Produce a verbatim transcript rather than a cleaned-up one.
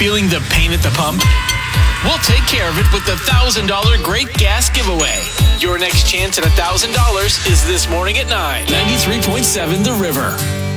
Feeling the pain at the pump? We'll take care of it with the one thousand dollars Great Gas Giveaway. Your next chance at one thousand dollars is this morning at nine. ninety-three point seven The River.